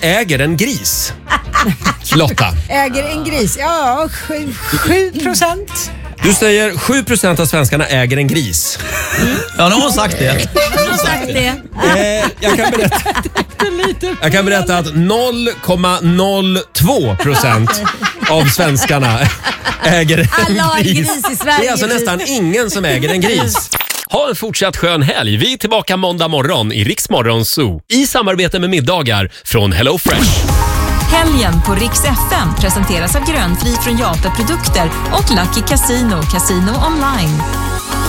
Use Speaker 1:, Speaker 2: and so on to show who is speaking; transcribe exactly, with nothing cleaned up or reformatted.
Speaker 1: äger en gris? Lotta.
Speaker 2: Äger en gris? Ja, sju procent.
Speaker 1: Du säger sju procent av svenskarna äger en gris.
Speaker 3: Mm. Ja, nu har hon sagt det.
Speaker 4: Jag har sagt det.
Speaker 1: Eh, jag, kan berätta, jag kan berätta att noll komma noll två procent av svenskarna äger en
Speaker 4: Alla har en
Speaker 1: gris.
Speaker 4: gris i Sverige.
Speaker 1: Det är alltså nästan ingen som äger en gris. Ha en fortsatt skön helg. Vi är tillbaka måndag morgon i Rix Morgon Zoo i samarbete med middagar från Hello Fresh.
Speaker 5: Helgen på Rix F M presenteras av Grönfri från Jata Produkter och Lucky Casino, Casino online.